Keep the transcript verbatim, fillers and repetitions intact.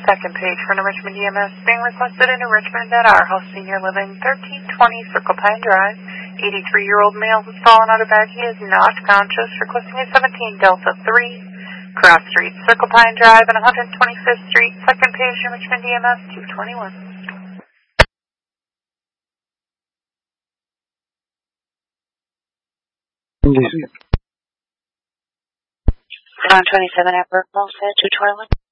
Second page for the Richmond E M S being requested into Richmond at our house, Senior Living, thirteen twenty Circle Pine Drive. eighty-three-year-old male who's fallen out of bed. He is not conscious. Requesting a seventeen Delta three, Cross Street, Circle Pine Drive, and one hundred twenty-fifth Street. Second page for Richmond E M S two twenty-one. one twenty-seven at Burke Mall, two twenty-one.